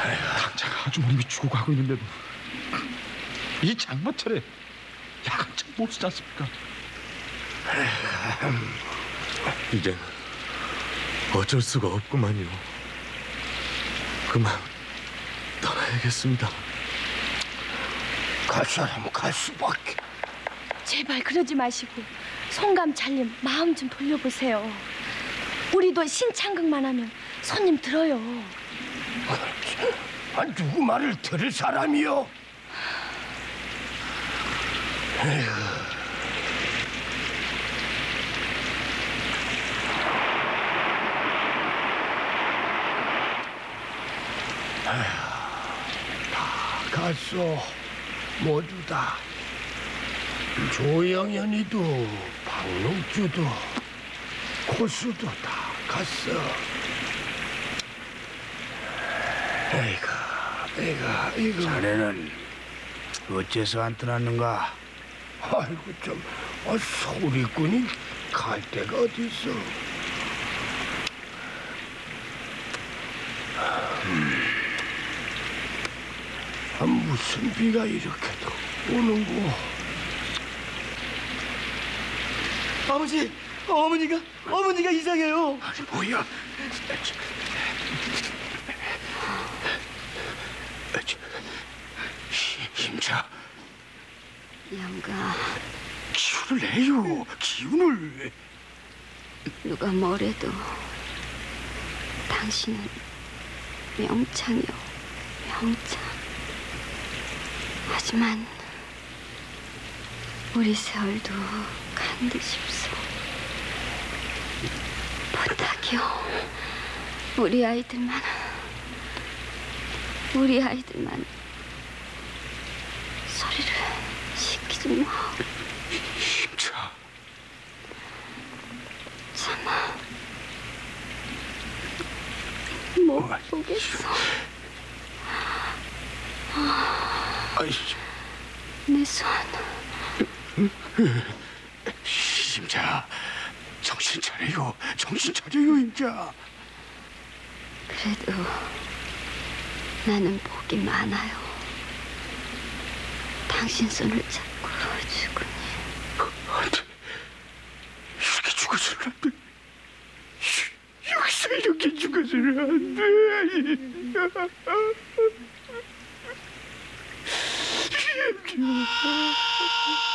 당장 아주머님이 죽어가고 있는데도 이 장마철에 약 한 장 못 쓰지 않습니까? 이젠 어쩔 수가 없구만요. 그만 떠나야겠습니다. 갈 사람 갈 수밖에. 제발 그러지 마시고 송감 찰님 마음 좀 돌려보세요. 우리도 신창극만 하면 손님 들어요. 누구 말을 들을 사람이요? 다 갔어. 모두 다. 조영현이도 박농주도 고수도 다 갔어. 이거. 자네는 어째서 안 떠났는가? 아이고 좀 소리꾼이 갈 데가 어디 있어? 무슨 비가 이렇게도 오는고? 아버지, 어머니가 이상해요. 아니 뭐야? 힘자 영가, 기운을 내요. 기운을. 누가 뭐래도 당신은 명창이요, 명창. 하지만 우리 세월도 간드십소. 부탁이요. 우리 아이들만 소리를 시키지 마. 힘자. 참아. 못 보겠어. 아이, 내 손. 힘자. 정신 차려요. 정신 차려요, 힘자. 그래도 나는 복이 많아요. 당신 손을 잡고 죽으니. 안 돼. 이렇게 죽어서는 안 돼. 여기서 이렇게 죽어서는 안 돼.